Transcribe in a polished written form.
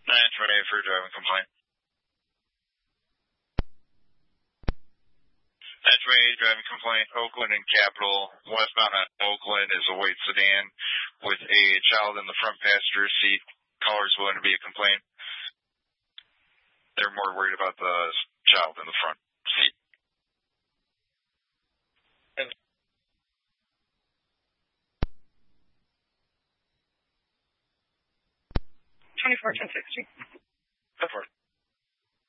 928 for a driving complaint. 928 driving complaint, Oakland and Capitol. Westbound on Oakland is a white sedan with a child in the front passenger seat. Caller's willing to be a complaint. They're more worried about the child in the front seat. 24 1060. 10-4.